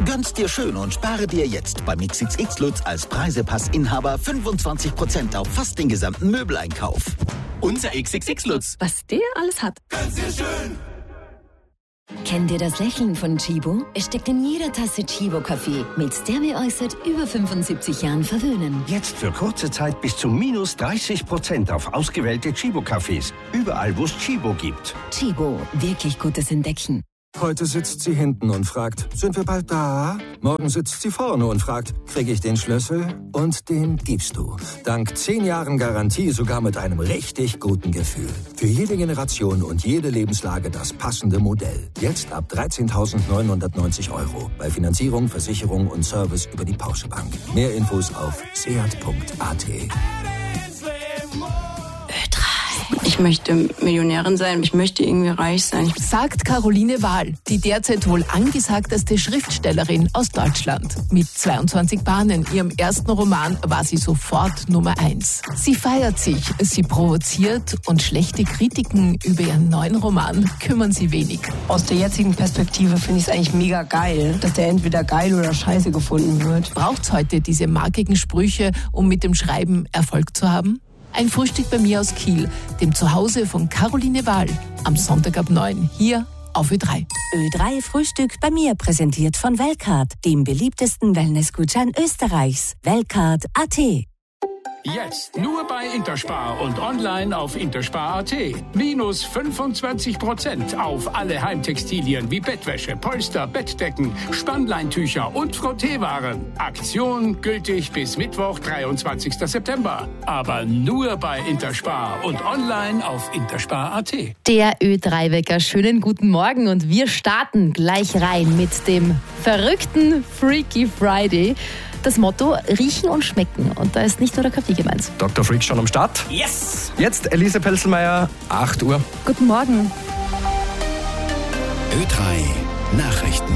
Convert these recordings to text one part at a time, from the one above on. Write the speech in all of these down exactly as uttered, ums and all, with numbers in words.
Gönn's dir schön und spare dir jetzt beim X X X Lutz als Preisepassinhaber fünfundzwanzig Prozent auf fast den gesamten Möbeleinkauf. Unser X X X Lutz. Was der alles hat. Gönn's dir schön. Kennt ihr das Lächeln von Chibo? Es steckt in jeder Tasse Chibo-Kaffee, mit der wir euch seit über fünfundsiebzig Jahren verwöhnen. Jetzt für kurze Zeit bis zu minus dreißig Prozent auf ausgewählte Chibo-Cafés. Überall, wo es Chibo gibt. Chibo, wirklich gutes Entdecken. Heute sitzt sie hinten und fragt, sind wir bald da? Morgen sitzt sie vorne und fragt, kriege ich den Schlüssel? Und den gibst du. Dank zehn Jahren Garantie sogar mit einem richtig guten Gefühl. Für jede Generation und jede Lebenslage das passende Modell. Jetzt ab dreizehntausendneunhundertneunzig Euro. Bei Finanzierung, Versicherung und Service über die Porsche Bank. Mehr Infos auf seat punkt a t. Ich möchte Millionärin sein, ich möchte irgendwie reich sein. Sagt Caroline Wahl, die derzeit wohl angesagteste Schriftstellerin aus Deutschland. Mit zweiundzwanzig Bahnen, ihrem ersten Roman, war sie sofort Nummer eins. Sie feiert sich, sie provoziert und schlechte Kritiken über ihren neuen Roman kümmern sie wenig. Aus der jetzigen Perspektive finde ich es eigentlich mega geil, dass der entweder geil oder scheiße gefunden wird. Braucht's heute diese markigen Sprüche, um mit dem Schreiben Erfolg zu haben? Ein Frühstück bei mir aus Kiel, dem Zuhause von Caroline Wahl. Am Sonntag ab neun, hier auf Ö drei. Ö drei Frühstück bei mir, präsentiert von Weltcard, dem beliebtesten Wellnessgutschein Österreichs. Weltcard punkt a t. Jetzt nur bei Interspar und online auf interspar punkt a t. Minus fünfundzwanzig Prozent auf alle Heimtextilien wie Bettwäsche, Polster, Bettdecken, Spannleintücher und Frotteewaren. Aktion gültig bis Mittwoch, dreiundzwanzigsten September. Aber nur bei Interspar und online auf interspar punkt a t. Der Ö drei Wecker, schönen guten Morgen und wir starten gleich rein mit dem verrückten Freaky Friday. Das Motto, riechen und schmecken. Und da ist nicht nur der Kaffee gemeint. Doktor Freak schon am Start. Yes! Jetzt Elise Pelzelmeier, acht Uhr. Guten Morgen. Ö drei Nachrichten.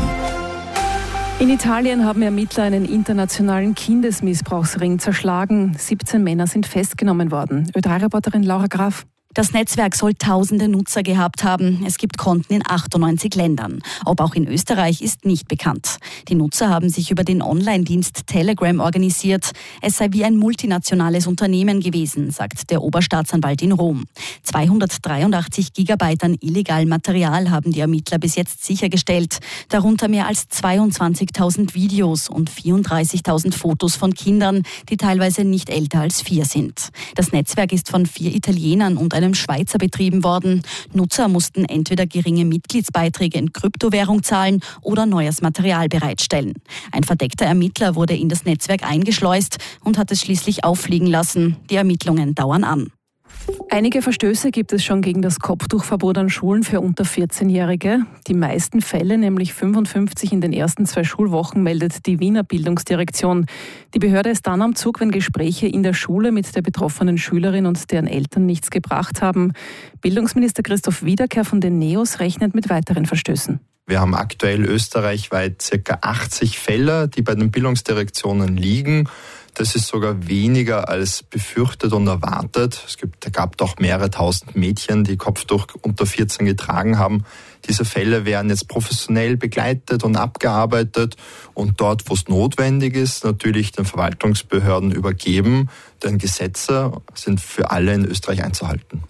In Italien haben Ermittler einen internationalen Kindesmissbrauchsring zerschlagen. siebzehn Männer sind festgenommen worden. Ö drei Reporterin Laura Graf. Das Netzwerk soll tausende Nutzer gehabt haben. Es gibt Konten in achtundneunzig Ländern. Ob auch in Österreich ist nicht bekannt. Die Nutzer haben sich über den Online-Dienst Telegram organisiert. Es sei wie ein multinationales Unternehmen gewesen, sagt der Oberstaatsanwalt in Rom. zweihundertdreiundachtzig Gigabyte an illegalem Material haben die Ermittler bis jetzt sichergestellt. Darunter mehr als zweiundzwanzigtausend Videos und vierunddreißigtausend Fotos von Kindern, die teilweise nicht älter als vier sind. Das Netzwerk ist von vier Italienern und einem Schweizer betrieben worden. Nutzer mussten entweder geringe Mitgliedsbeiträge in Kryptowährung zahlen oder neues Material bereitstellen. Ein verdeckter Ermittler wurde in das Netzwerk eingeschleust und hat es schließlich auffliegen lassen. Die Ermittlungen dauern an. Einige Verstöße gibt es schon gegen das Kopftuchverbot an Schulen für unter vierzehnjährige. Die meisten Fälle, nämlich fünfundfünfzig in den ersten zwei Schulwochen, meldet die Wiener Bildungsdirektion. Die Behörde ist dann am Zug, wenn Gespräche in der Schule mit der betroffenen Schülerin und deren Eltern nichts gebracht haben. Bildungsminister Christoph Wiederkehr von den NEOS rechnet mit weiteren Verstößen. Wir haben aktuell österreichweit ca. achtzig Fälle, die bei den Bildungsdirektionen liegen. Das ist sogar weniger als befürchtet und erwartet. Es gibt, gab doch mehrere tausend Mädchen, die Kopftuch unter vierzehn getragen haben. Diese Fälle werden jetzt professionell begleitet und abgearbeitet und dort, wo es notwendig ist, natürlich den Verwaltungsbehörden übergeben, denn Gesetze sind für alle in Österreich einzuhalten.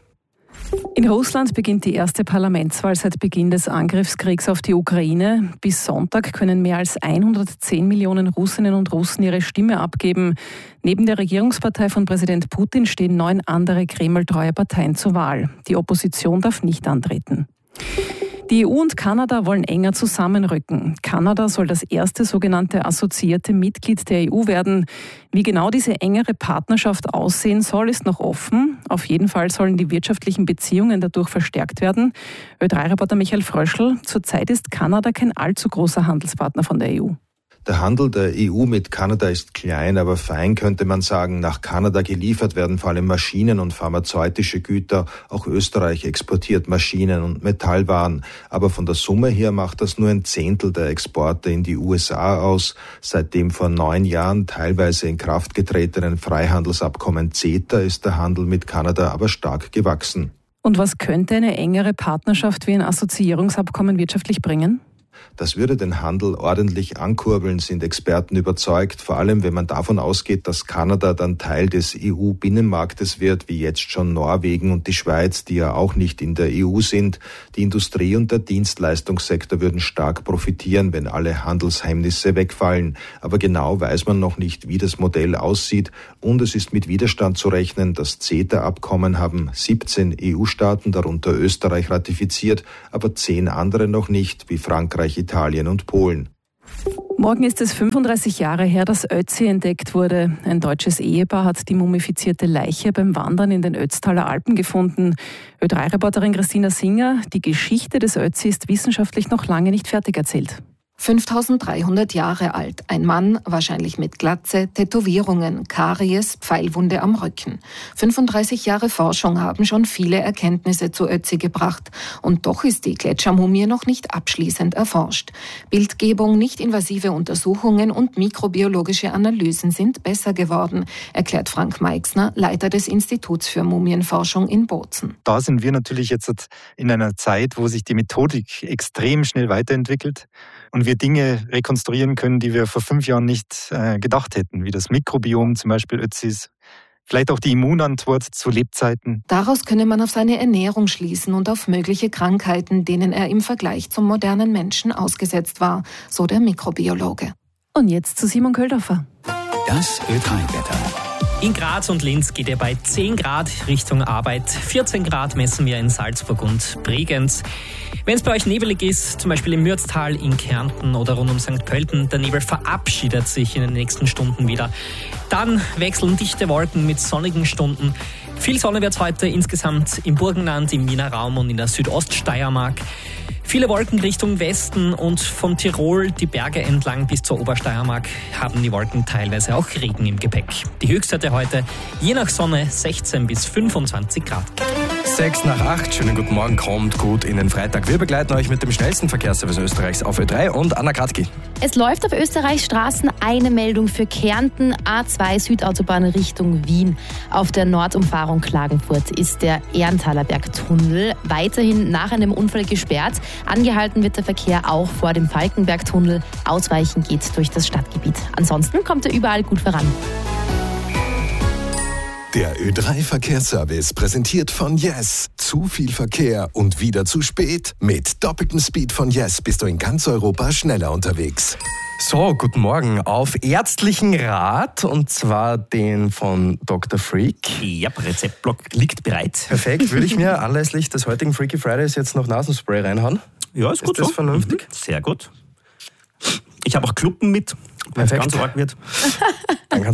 In Russland beginnt die erste Parlamentswahl seit Beginn des Angriffskriegs auf die Ukraine. Bis Sonntag können mehr als hundertzehn Millionen Russinnen und Russen ihre Stimme abgeben. Neben der Regierungspartei von Präsident Putin stehen neun andere Kreml-treue Parteien zur Wahl. Die Opposition darf nicht antreten. Die E U und Kanada wollen enger zusammenrücken. Kanada soll das erste sogenannte assoziierte Mitglied der E U werden. Wie genau diese engere Partnerschaft aussehen soll, ist noch offen. Auf jeden Fall sollen die wirtschaftlichen Beziehungen dadurch verstärkt werden. Ö drei Reporter Michael Fröschl, zurzeit ist Kanada kein allzu großer Handelspartner von der E U. Der Handel der E U mit Kanada ist klein, aber fein, könnte man sagen. Nach Kanada geliefert werden vor allem Maschinen und pharmazeutische Güter. Auch Österreich exportiert Maschinen und Metallwaren. Aber von der Summe her macht das nur ein Zehntel der Exporte in die U S A aus. Seit dem vor neun Jahren teilweise in Kraft getretenen Freihandelsabkommen CETA ist der Handel mit Kanada aber stark gewachsen. Und was könnte eine engere Partnerschaft wie ein Assoziierungsabkommen wirtschaftlich bringen? Das würde den Handel ordentlich ankurbeln, sind Experten überzeugt, vor allem wenn man davon ausgeht, dass Kanada dann Teil des E U-Binnenmarktes wird, wie jetzt schon Norwegen und die Schweiz, die ja auch nicht in der E U sind. Die Industrie und der Dienstleistungssektor würden stark profitieren, wenn alle Handelshemmnisse wegfallen. Aber genau weiß man noch nicht, wie das Modell aussieht. Und es ist mit Widerstand zu rechnen. Das CETA-Abkommen haben siebzehn E U-Staaten, darunter Österreich, ratifiziert, aber zehn andere noch nicht, wie Frankreich, Italien und Polen. Morgen ist es fünfunddreißig Jahre her, dass Ötzi entdeckt wurde. Ein deutsches Ehepaar hat die mumifizierte Leiche beim Wandern in den Ötztaler Alpen gefunden. Ö drei Reporterin Christina Singer, die Geschichte des Ötzi ist wissenschaftlich noch lange nicht fertig erzählt. fünftausenddreihundert Jahre alt, ein Mann, wahrscheinlich mit Glatze, Tätowierungen, Karies, Pfeilwunde am Rücken. fünfunddreißig Jahre Forschung haben schon viele Erkenntnisse zu Ötzi gebracht. Und doch ist die Gletschermumie noch nicht abschließend erforscht. Bildgebung, nicht-invasive Untersuchungen und mikrobiologische Analysen sind besser geworden, erklärt Frank Meixner, Leiter des Instituts für Mumienforschung in Bozen. Da sind wir natürlich jetzt in einer Zeit, wo sich die Methodik extrem schnell weiterentwickelt und wir Dinge rekonstruieren können, die wir vor fünf Jahren nicht äh, gedacht hätten, wie das Mikrobiom zum Beispiel Ötzis, vielleicht auch die Immunantwort zu Lebzeiten. Daraus könne man auf seine Ernährung schließen und auf mögliche Krankheiten, denen er im Vergleich zum modernen Menschen ausgesetzt war, so der Mikrobiologe. Und jetzt zu Simon Köldorfer. Das Ö drei Wetter. In Graz und Linz geht er bei zehn Grad Richtung Arbeit. vierzehn Grad messen wir in Salzburg und Bregenz. Wenn es bei euch nebelig ist, zum Beispiel im Mürztal, in Kärnten oder rund um Sankt Pölten, der Nebel verabschiedet sich in den nächsten Stunden wieder. Dann wechseln dichte Wolken mit sonnigen Stunden. Viel Sonne wird es heute insgesamt im Burgenland, im Wiener Raum und in der Südoststeiermark. Viele Wolken Richtung Westen und von Tirol die Berge entlang bis zur Obersteiermark haben die Wolken teilweise auch Regen im Gepäck. Die Höchstwerte heute, je nach Sonne, sechzehn bis fünfundzwanzig Grad. Sechs nach acht, schönen guten Morgen, kommt gut in den Freitag. Wir begleiten euch mit dem schnellsten Verkehrsservice Österreichs auf Ö drei und Anna Kratki. Es läuft auf Österreichs Straßen eine Meldung für Kärnten, A zwei Südautobahn Richtung Wien. Auf der Nordumfahrung Klagenfurt ist der Erntaler Bergtunnel weiterhin nach einem Unfall gesperrt. Angehalten wird der Verkehr auch vor dem Falkenbergtunnel. Ausweichen geht durch das Stadtgebiet. Ansonsten kommt er überall gut voran. Der Ö drei Verkehrsservice präsentiert von Yes. Zu viel Verkehr und wieder zu spät? Mit doppeltem Speed von Yes bist du in ganz Europa schneller unterwegs. So, guten Morgen. Auf ärztlichen Rat, und zwar den von Doktor Freak. Ja, Rezeptblock liegt bereit. Perfekt. Würde ich mir anlässlich des heutigen Freaky Fridays jetzt noch Nasenspray reinhauen? Ja, ist gut. Ist das so vernünftig? Mhm. Sehr gut. Ich habe auch Kluppen mit, wenn es ganz arg wird. Dann